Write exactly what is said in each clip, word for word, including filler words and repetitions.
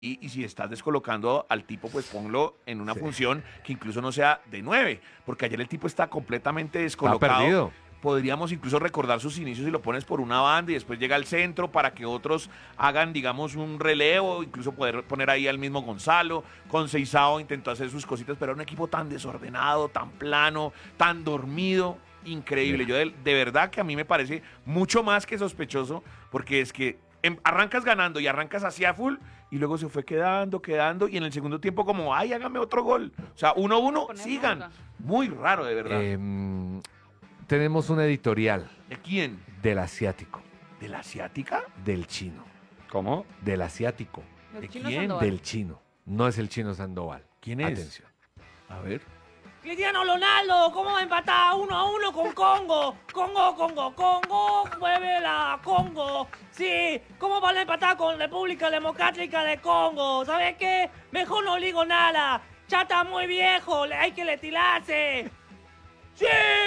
Y, y si estás descolocando al tipo, pues ponlo en una sí. función que incluso no sea de nueve, porque ayer el tipo está completamente descolocado. Está perdido. Podríamos incluso recordar sus inicios y lo pones por una banda y después llega al centro para que otros hagan, digamos, un relevo, incluso poder poner ahí al mismo Gonzalo. Conceizao intentó hacer sus cositas, pero era un equipo tan desordenado, tan plano, tan dormido, increíble. Yo de, de verdad que a mí me parece mucho más que sospechoso, porque es que em, arrancas ganando y arrancas hacia full y luego se fue quedando, quedando y en el segundo tiempo como, ay, hágame otro gol. O sea, uno a uno, sigan. Nunca. Muy raro, de verdad. Eh, Tenemos un editorial. ¿De quién? Del asiático. ¿De la asiática? Del chino. ¿Cómo? Del asiático. ¿De quién? Sandoval? Del chino. No es el chino Sandoval. ¿Quién es? Atención. A ver. Cristiano Ronaldo, ¿cómo va a empatar uno a uno con Congo? Congo, Congo, Congo, muévela, Congo. Sí, ¿cómo van a empatar con República Democrática de Congo? ¿Sabes qué? Mejor no digo nada. Ya está muy viejo, hay que retilarse. ¡Sí!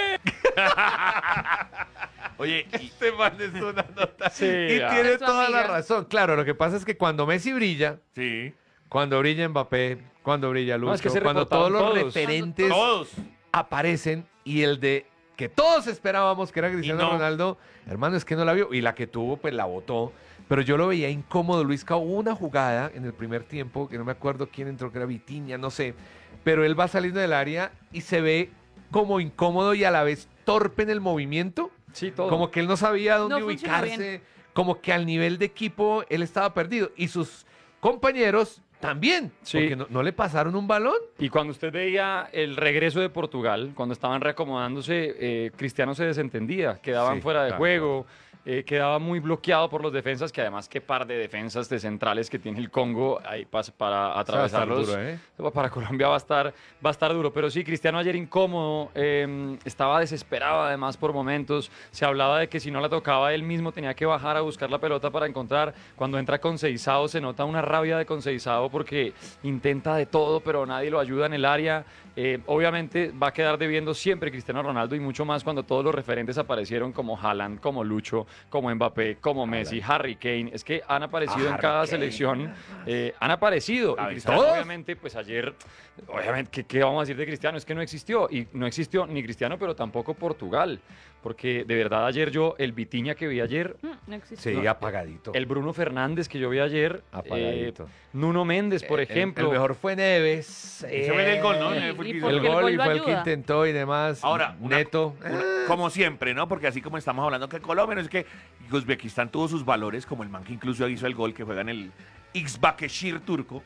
Oye, este man es una nota. Sí, y ya. tiene Es su toda amiga. la razón. Claro, lo que pasa es que cuando Messi brilla, Sí. cuando brilla Mbappé, cuando brilla Lucho, No, es que se cuando todos reportaron los todos. referentes Todos. aparecen y el de que todos esperábamos que era Cristiano no. Ronaldo, hermano, es que no la vio y la que tuvo pues la votó, pero yo lo veía incómodo. Luisca, hubo una jugada en el primer tiempo que no me acuerdo quién entró, que era Vitinha, no sé, pero él va saliendo del área y se ve como incómodo y a la vez torpe en el movimiento, Sí, todo. como que él no sabía dónde No funciona ubicarse, bien. como que al nivel de equipo él estaba perdido y sus compañeros también, Sí. porque no, no le pasaron un balón. Y cuando usted veía el regreso de Portugal, cuando estaban reacomodándose, eh, Cristiano se desentendía, quedaban Sí, fuera de claro. juego, eh, quedaba muy bloqueado por los defensas, que además qué par de defensas de centrales que tiene el Congo ahí pas- para atravesarlos. duro, ¿eh? Para Colombia va a estar va a estar duro, pero sí, Cristiano ayer incómodo, eh, estaba desesperado además por momentos, se hablaba de que si no la tocaba él mismo tenía que bajar a buscar la pelota para encontrar. Cuando entra Conceizao se nota una rabia de Conceizao porque intenta de todo, pero nadie lo ayuda en el área. Eh, obviamente va a quedar debiendo siempre Cristiano Ronaldo y mucho más cuando todos los referentes aparecieron como Haaland, como Lucho, como Mbappé, como Messi, Harry Kane. Es que han aparecido en cada selección, eh, han aparecido. Y Cristiano, ¿todos? obviamente, pues ayer, obviamente, ¿qué, ¿qué vamos a decir de Cristiano? Es que no existió. Y no existió ni Cristiano, pero tampoco Portugal. Porque de verdad ayer yo, el Vitinha que vi ayer, Mm, No existe. Sí, No, apagadito. el Bruno Fernández que yo vi ayer, Apagadito. eh, Nuno Méndez, por El- ejemplo. El, mejor fue Neves. Ese fue el gol, ¿no? Sí, Fue el y que hizo porque El el gol gol y lo fue el que ayuda. intentó y demás. Ahora, una- Neto. una- como siempre, ¿no? Porque así como estamos hablando que Colombia, no es que Uzbekistán tuvo sus valores, como el man que incluso hizo el gol que juega en el Ixbakeshir turco.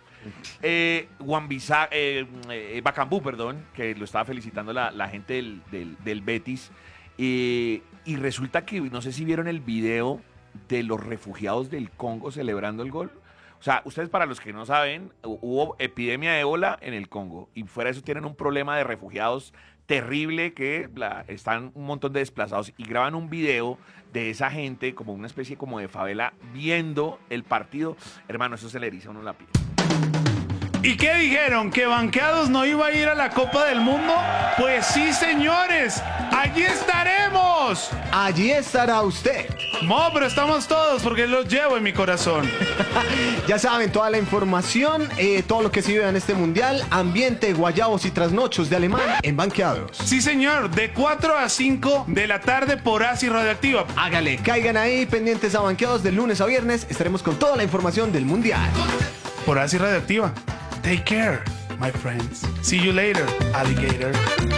Eh, Wan-Bissaka, eh, eh, Bakambu, perdón, que lo estaba felicitando la, la gente del, del, del Betis. Eh, y resulta que, no sé si vieron el video de los refugiados del Congo celebrando el gol. O sea, ustedes para los que no saben, hu- hubo epidemia de ébola en el Congo y fuera de eso tienen un problema de refugiados terrible que la- están un montón de desplazados y graban un video de esa gente como una especie como de favela viendo el partido. Hermano, eso se le eriza a uno la piel. ¿Y qué dijeron? ¿Que Banqueados no iba a ir a la Copa del Mundo? Pues sí, señores, allí estaremos. Allí estará usted. No, pero estamos todos porque los llevo en mi corazón. Ya saben, toda la información, eh, todo lo que se vive en este mundial, ambiente, guayabos y trasnochos de alemán en Banqueados. Sí, señor, de cuatro a cinco de la tarde por Asi Radioactiva. Hágale, caigan ahí pendientes a Banqueados de lunes a viernes. Estaremos con toda la información del mundial. Por Asi Radioactiva. Take care, my friends. See you later, alligator.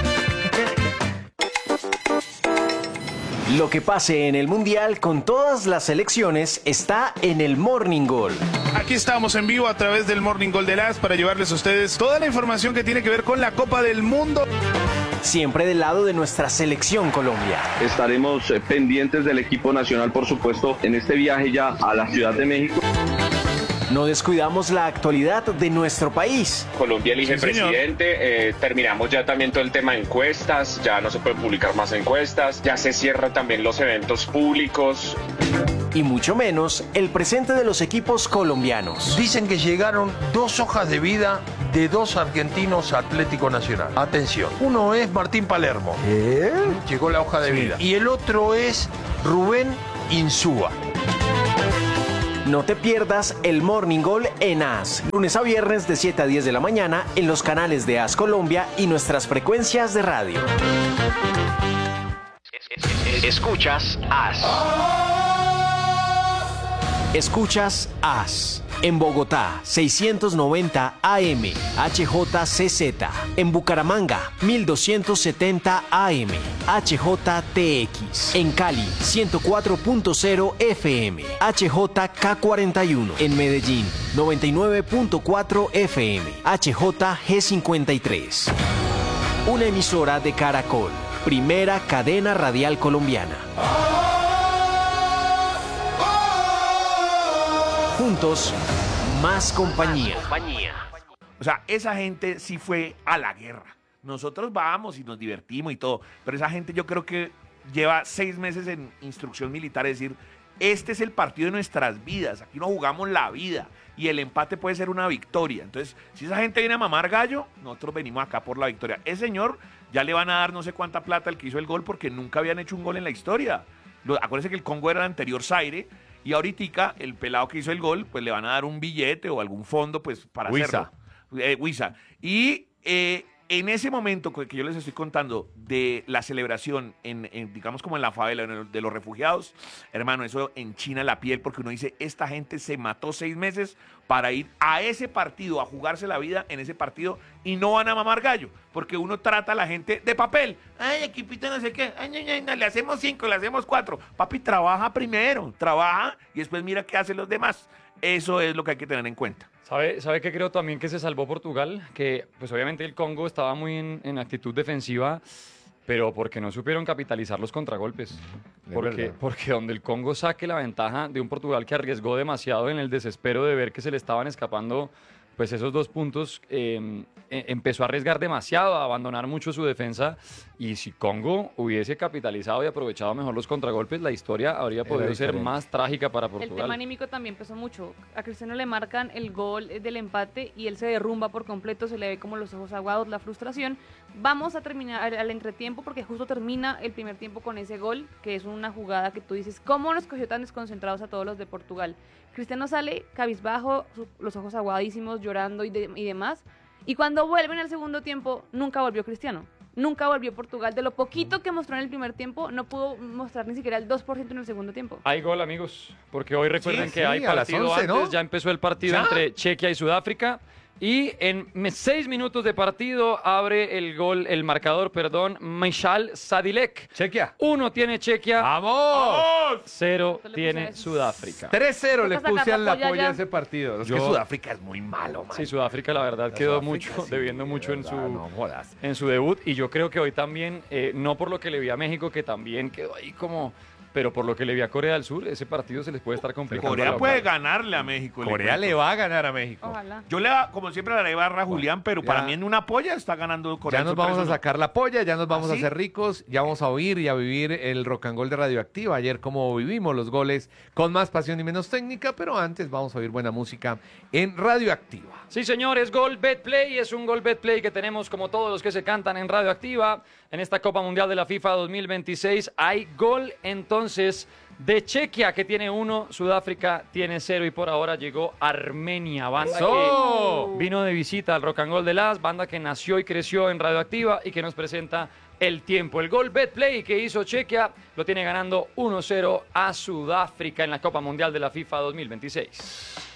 Lo que pase en el Mundial con todas las selecciones está en el Morning Goal. Aquí estamos en vivo a través del Morning Goal de Las para llevarles a ustedes toda la información que tiene que ver con la Copa del Mundo. Siempre del lado de nuestra selección Colombia. Estaremos eh, pendientes del equipo nacional, por supuesto, en este viaje ya a la Ciudad de México. No descuidamos la actualidad de nuestro país. Colombia elige Sí, señor. presidente, eh, terminamos ya también todo el tema de encuestas, ya no se pueden publicar más encuestas, ya se cierran también los eventos públicos. Y mucho menos el presente de los equipos colombianos. Dicen que llegaron dos hojas de vida de dos argentinos a Atlético Nacional. Atención, uno es Martín Palermo. Llegó la hoja de vida. Y el otro es Rubén Insúa. No te pierdas el Morning Goal en A S, lunes a viernes de siete a diez de la mañana en los canales de A S Colombia y nuestras frecuencias de radio. Escuchas A S. Escuchas A S. En Bogotá, seiscientos noventa A M, H J C Z. En Bucaramanga, mil doscientos setenta A M, H J T X. En Cali, ciento cuatro punto cero F M, H J K cuarenta y uno. En Medellín, noventa y nueve punto cuatro F M, H J G cincuenta y tres. Una emisora de Caracol, primera cadena radial colombiana. Juntos, más compañía. O sea, esa gente sí fue a la guerra. Nosotros vamos y nos divertimos y todo, pero esa gente yo creo que lleva seis meses en instrucción militar, es decir, este es el partido de nuestras vidas, aquí no jugamos la vida y el empate puede ser una victoria. Entonces, si esa gente viene a mamar gallo, nosotros venimos acá por la victoria. Ese señor ya le van a dar no sé cuánta plata al que hizo el gol porque nunca habían hecho un gol en la historia. Lo, acuérdense que el Congo era el anterior Zaire. Y ahorita el pelado que hizo el gol, pues le van a dar un billete o algún fondo pues para Huiza. hacerlo. Eh, Huiza. Y eh, en ese momento que yo les estoy contando de la celebración, en, en, digamos como en la favela en el, de los refugiados, hermano, eso enchina la piel porque uno dice, esta gente se mató seis meses para ir a ese partido, a jugarse la vida en ese partido y no van a mamar gallo, porque uno trata a la gente de papel. Ay, equipito no sé qué, ay, ay, ay, no, le hacemos cinco, le hacemos cuatro. Papi, trabaja primero, trabaja y después mira qué hacen los demás. Eso es lo que hay que tener en cuenta. ¿Sabe, ¿Sabe qué creo también que se salvó Portugal? Que pues obviamente el Congo estaba muy en, en actitud defensiva, pero porque no supieron capitalizar los contragolpes. Porque, porque donde el Congo saque la ventaja de un Portugal que arriesgó demasiado en el desespero de ver que se le estaban escapando pues esos dos puntos, eh, eh, empezó a arriesgar demasiado, a abandonar mucho su defensa, y si Congo hubiese capitalizado y aprovechado mejor los contragolpes, la historia habría podido ser más trágica para Portugal. El tema anímico también pesó mucho. A Cristiano le marcan el gol del empate y él se derrumba por completo, se le ve como los ojos aguados, la frustración. Vamos a terminar al, al entretiempo porque justo termina el primer tiempo con ese gol, que es una jugada que tú dices, ¿cómo nos cogió tan desconcentrados a todos los de Portugal? Cristiano sale cabizbajo, su, los ojos aguadísimos, llorando y, de, y demás. Y cuando vuelve en el segundo tiempo, nunca volvió Cristiano. Nunca volvió Portugal. De lo poquito que mostró en el primer tiempo, no pudo mostrar ni siquiera el dos por ciento en el segundo tiempo. Hay gol, amigos, porque hoy recuerden Sí, que sí, hay a las partido once, antes, ¿no? ya empezó el partido ¿Ya? entre Chequia y Sudáfrica. Y en seis minutos de partido abre el gol, el marcador, perdón, Michal Sadilek. Chequia. Uno tiene Chequia, ¡Vamos! cero Solo tiene puse- Sudáfrica. tres cero le Toca sacar puse a la la polla polla ya. a ese partido. Es Yo- que Sudáfrica es muy malo, man. Sí, Sudáfrica la verdad La quedó Sudáfrica, mucho, sí, debiendo de mucho en verdad, su, no jodas. en su debut. Y yo creo que hoy también, eh, no por lo que le vi a México, que también quedó ahí como... Pero por lo que le vi a Corea del Sur, ese partido se les puede estar complicando. Corea la puede boca. ganarle a México. Corea le va a ganar a México. Ojalá. Yo le va, como siempre, le barra a Julián, pero ya. para mí en una polla está ganando Corea. Ya nos del Sur vamos a tres uno. sacar la polla, ya nos vamos ¿Ah, a sí? hacer ricos, ya vamos a oír y a vivir el rock and roll de Radioactiva. Ayer como vivimos los goles con más pasión y menos técnica, pero antes vamos a oír buena música en Radioactiva. Sí, señores, Gol Betplay es un Gol Betplay que tenemos como todos los que se cantan en Radioactiva. En esta Copa Mundial de la FIFA dos mil veintiséis hay gol entonces de Chequia, que tiene uno, Sudáfrica tiene cero, y por ahora llegó Armenia, banda ¡Eso! que vino de visita al Rock and Roll de Las, banda que nació y creció en Radioactiva y que nos presenta el tiempo. El gol Betplay que hizo Chequia lo tiene ganando uno cero a Sudáfrica en la Copa Mundial de la FIFA dos mil veintiséis.